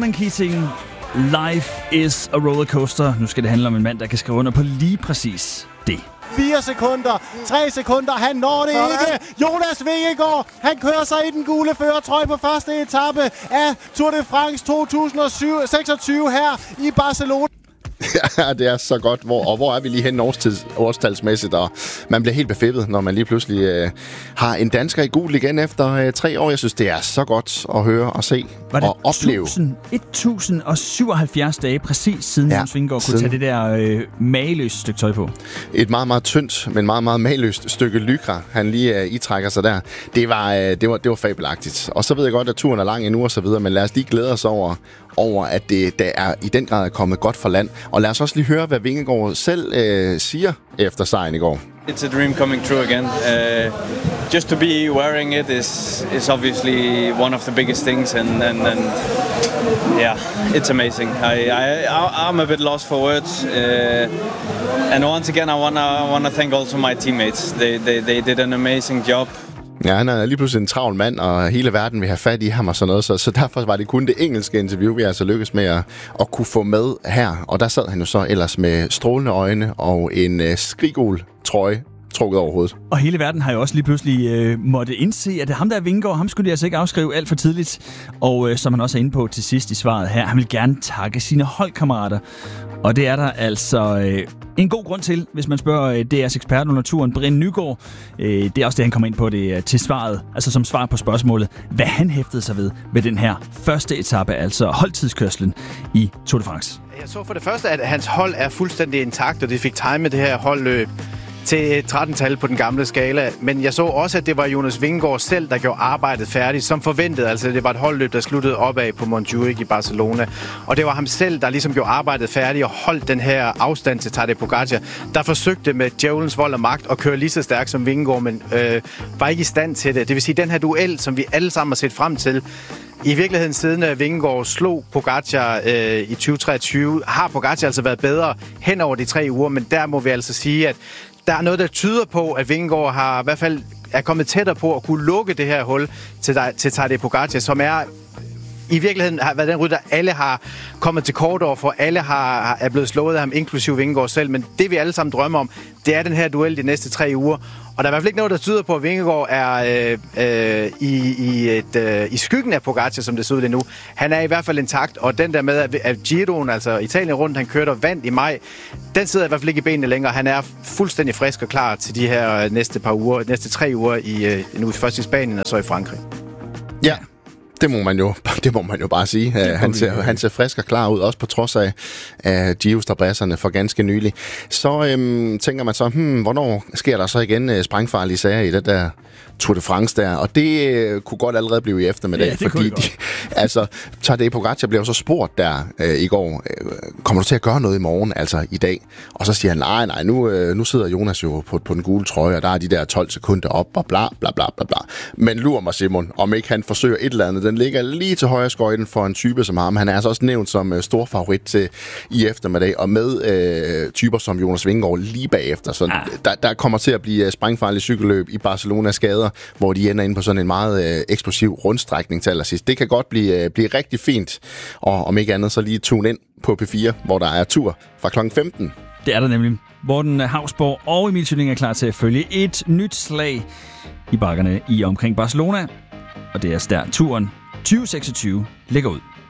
Ronan Keating, Life is a rollercoaster. Nu skal det handle om en mand, der kan skrive under på lige præcis det. 4 sekunder, 3 sekunder, han når det ikke. Jonas Vingegaard, han kører sig i den gule førertrøje på første etape af Tour de France 2026 her i Barcelona. Ja, det er så godt. Hvor er vi lige henne årstalsmæssigt? Og man bliver helt befippet, når man lige pludselig har en dansker i gul igen efter 3 år. Jeg synes, det er så godt at høre og se og opleve. 1077 dage præcis siden Jonas Vingegaard kunne tage det der mageløse stykke tøj på. Et meget, meget tyndt, men meget, meget mageløst stykke lycra, han lige itrækker sig der. Det var fabelagtigt. Og så ved jeg godt, at turen er lang endnu og så videre, men lad os lige glæde os over at det er i den grad kommet godt for land. Og lad os også lige høre, hvad Vingegaard selv siger efter sejren i går. It's a dream coming true again. Just to be wearing it is obviously one of the biggest things, and yeah, it's amazing. I'm a bit lost for words, and once again, I wanna thank also my teammates. They did an amazing job. Ja, han er lige pludselig en travl mand, og hele verden vil have fat i ham og sådan noget, så derfor var det kun det engelske interview, vi altså lykkedes med at kunne få med her. Og der sad han jo så ellers med strålende øjne og en skriggul trøje trukket over hovedet. Og hele verden har jo også lige pludselig måtte indse, at ham der Vingegaard, ham skulle de altså ikke afskrive alt for tidligt. Og som han også er inde på til sidst i svaret her, han vil gerne takke sine holdkammerater. Og det er der altså en god grund til, hvis man spørger DR's ekspert under turen, Brian Nygaard. Det er også det, han kommer ind på det til svaret, altså som svar på spørgsmålet, hvad han hæftede sig ved den her første etape, altså holdtidskørslen i Tour de France. Jeg så for det første, at hans hold er fuldstændig intakt, og de fik timet det her holdløb til 13-tal på den gamle skala. Men jeg så også, at det var Jonas Vingegaard selv, der gjorde arbejdet færdigt, som forventet. Altså, det var et holdløb, der sluttede opad på Montjuic i Barcelona. Og det var ham selv, der ligesom gjorde arbejdet færdigt og holdt den her afstand til Tadej Pogačar, der forsøgte med djævelens vold og magt at køre lige så stærkt som Vingegaard, men var ikke i stand til det. Det vil sige, den her duel, som vi alle sammen har set frem til, i virkeligheden siden Vingegaard slog Pogačar i 2023, har Pogačar altså været bedre hen over de 3 uger, men der må vi altså sige, at der er noget, der tyder på, at Vingegaard har i hvert fald er kommet tættere på at kunne lukke det her hul til Tadej Pogačar, som i virkeligheden har været den rytter, alle har kommet til kort over for, alle er blevet slået af ham, inklusive Vingegaard selv, men det vi alle sammen drømmer om, det er den her duel de næste 3 uger, og der er i hvert fald ikke noget, der tyder på, at Vingegaard er i skyggen af Pogačar, som det ser ud lige nu. Han er i hvert fald intakt, og den der med, at Giroen, altså Italien rundt, han kørte og vandt i maj, den sidder i hvert fald ikke i benene længere. Han er fuldstændig frisk og klar til de her næste 3 uger, nu først i Spanien og så i Frankrig. Ja. Det må man jo bare sige. Han ser frisk og klar ud, også på trods af Giro-strabasserne for ganske nylig. Så tænker man så, hvornår sker der så igen sprængfarlige sager i det der Tour de France der? Og det kunne godt allerede blive i eftermiddag, fordi Tadej Pogačar blev så spurgt der i går, kommer du til at gøre noget i morgen, altså i dag? Og så siger han, nej, nu sidder Jonas jo på den gule trøje, og der er de der 12 sekunder op, og bla, bla, bla, bla, bla. Men lur mig, Simon, om ikke han forsøger et eller andet. Den ligger lige til højre skøjten for en type som ham. Han er altså også nævnt som stor favorit til i eftermiddag, og med typer som Jonas Vingegaard lige bagefter. Så der kommer til at blive sprængfarlige cykelløb i Barcelona skader, hvor de ender inde på sådan en meget eksplosiv rundstrækning til allersidst. Det kan godt blive rigtig fint, og om ikke andet så lige tune ind på P4, hvor der er tur fra kl. 15. Det er der nemlig. Morten Hausborg og Emil Tønning er klar til at følge et nyt slag i bakkerne i omkring Barcelona. Og det er der turen 2026 ligger ud.